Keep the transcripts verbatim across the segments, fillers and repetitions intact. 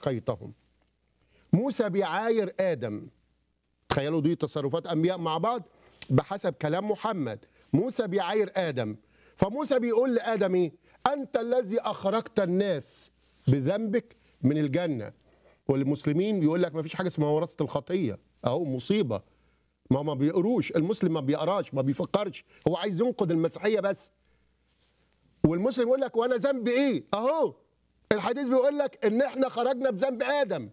وأشقيتهم. موسى بيعاير آدم. تخيلوا دي تصرفات أنبياء مع بعض بحسب كلام محمد. موسى بيعاير آدم، فموسى بيقول لآدم إيه؟ أنت الذي أخرجت الناس بذنبك من الجنة. والمسلمين بيقول لك ما فيش حاجة اسمها وراثة الخطية، أهو مصيبة. ما ما بيقروش، المسلم ما بيقراش، ما بيفكرش، هو عايز ينقض المسيحية بس. والمسلم يقول لك وانا ذنبي ايه؟ اهو الحديث بيقول لك ان احنا خرجنا بذنب ادم.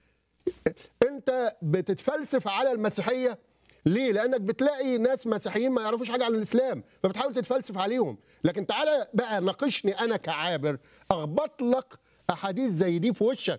انت بتتفلسف على المسيحيه ليه؟ لانك بتلاقي ناس مسيحيين ما يعرفوش حاجه عن الاسلام فبتحاول تتفلسف عليهم. لكن تعالى بقى ناقشني انا كعابر، اخبط لك احاديث زي دي في وشك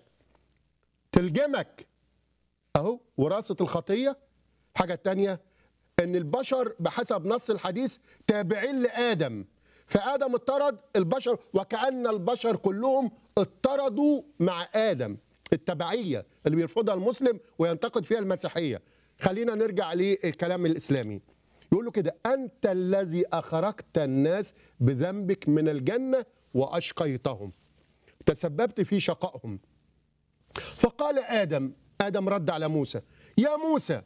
تلجمك. اهو وراثه الخطيه. الحاجه الثانيه ان البشر بحسب نص الحديث تابعين لادم، فآدم اطرد البشر وكأن البشر كلهم اطردوا مع آدم. التبعية اللي بيرفضها المسلم وينتقد فيها المسيحية. خلينا نرجع للكلام الإسلامي. يقول له كده: أنت الذي أخرجت الناس بذنبك من الجنة وأشقيتهم، تسببت في شقائهم. فقال آدم آدم رد على موسى: يا موسى،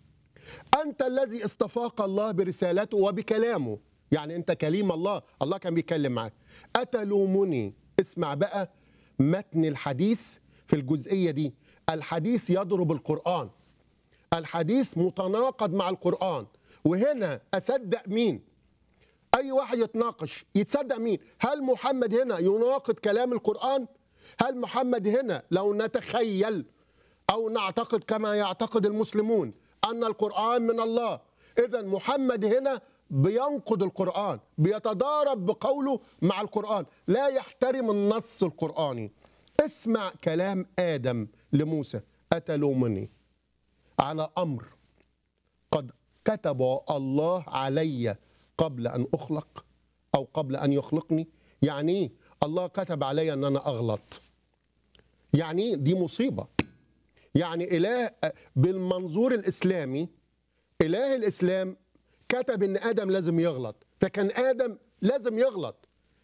أنت الذي اصطفاك الله برسالته وبكلامه، يعني أنت كليم الله، الله كان بيتكلم معاك. أتلومني؟ اسمع بقى متن الحديث في الجزئية دي. الحديث يضرب القرآن، الحديث متناقض مع القرآن. وهنا أصدق مين؟ أي واحد يتناقش يتصدق مين؟ هل محمد هنا يناقض كلام القرآن؟ هل محمد هنا لو نتخيل أو نعتقد كما يعتقد المسلمون أن القرآن من الله، إذا محمد هنا بينقض القرآن، بيتضارب بقوله مع القرآن، لا يحترم النص القرآني. اسمع كلام آدم لموسى: أتلومني على أمر قد كتب الله علي قبل أن أخلق أو قبل أن يخلقني؟ يعني إيه الله كتب علي أن أنا أغلط؟ يعني دي مصيبة. يعني إله بالمنظور الإسلامي، إله الإسلام كتب إن آدم لازم يغلط، فكان آدم لازم يغلط،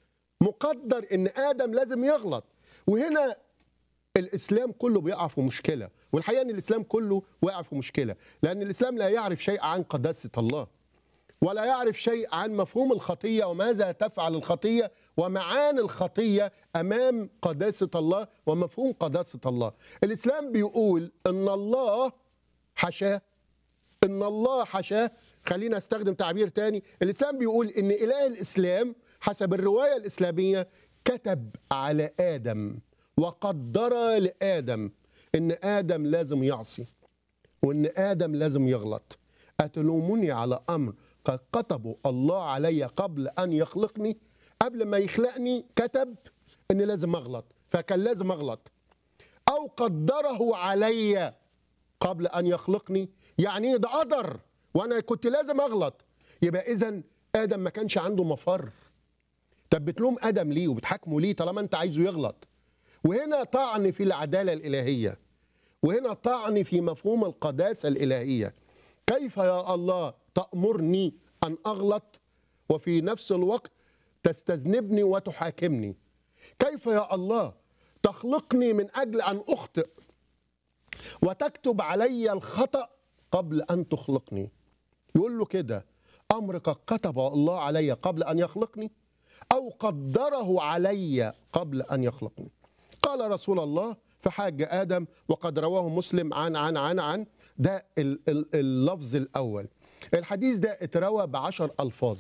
مقدر إن آدم لازم يغلط. وهنا الإسلام كله بيقع في مشكلة، والحقيقة إن الإسلام كله واقع في مشكلة، لأن الإسلام لا يعرف شيء عن قداسة الله، ولا يعرف شيء عن مفهوم الخطية وماذا تفعل الخطية ومعاني الخطية أمام قداسة الله ومفهوم قداسة الله. الإسلام بيقول إن الله حشاه، إن الله حشاه. خلينا استخدم تعبير تاني. الإسلام بيقول إن إله الإسلام حسب الرواية الإسلامية كتب على آدم وقدر لآدم إن آدم لازم يعصي وإن آدم لازم يغلط. أتلومني على أمر قد كتبه الله علي قبل أن يخلقني؟ قبل ما يخلقني كتب إني لازم أغلط، فكان لازم أغلط. أو قدره علي قبل أن يخلقني، يعني ده قدر وأنا كنت لازم أغلط. يبقى إذن آدم ما كانش عنده مفر. طب بتلوم آدم ليه وبتحاكمه ليه طالما أنت عايزه يغلط؟ وهنا طعن في العدالة الإلهية، وهنا طعن في مفهوم القداسة الإلهية. كيف يا الله تأمرني أن أغلط وفي نفس الوقت تستذنبني وتحاكمني؟ كيف يا الله تخلقني من أجل أن أخطئ وتكتب علي الخطأ قبل أن تخلقني؟ يقول له كده: أمر قد كتب الله علي قبل أن يخلقني أو قدره علي قبل أن يخلقني. قال رسول الله فحاج آدم، وقد رواه مسلم عن عن عن عن ده اللفظ الأول. الحديث ده اتروى بعشر ألفاظ،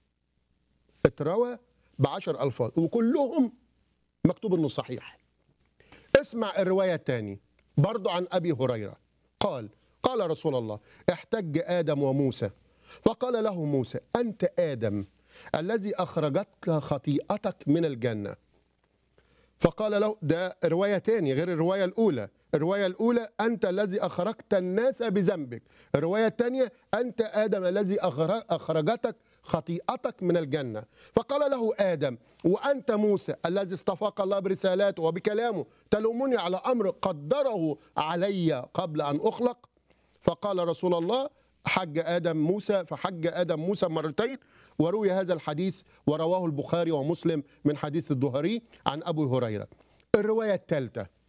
اتروى بعشر ألفاظ وكلهم مكتوب إنه صحيح. اسمع الرواية الثانية برضو عن أبي هريرة قال: قال رسول الله: احتج آدم وموسى فقال له موسى: أنت آدم الذي أخرجتك خطيئتك من الجنة. فقال له، ده رواية تاني غير الرواية الأولى. الرواية الأولى: أنت الذي أخرجت الناس بذنبك. الرواية الثانية: أنت آدم الذي أخرجتك خطيئتك من الجنة. فقال له آدم: وأنت موسى الذي اصطفاك الله برسالاته وبكلامه تلومني على أمر قدره علي قبل أن أخلق؟ فقال رسول الله: حج آدم موسى، فحج آدم موسى مرتين. وروي هذا الحديث ورواه البخاري ومسلم من حديث الدهري عن أبي هريرة. الرواية الثالثة